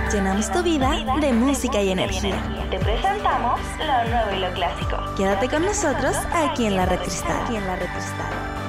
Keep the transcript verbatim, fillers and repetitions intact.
Llenamos tu vida de música y energía. Te presentamos lo nuevo y lo clásico. Quédate con nosotros aquí en La Red Cristal. Aquí en La Red Cristal.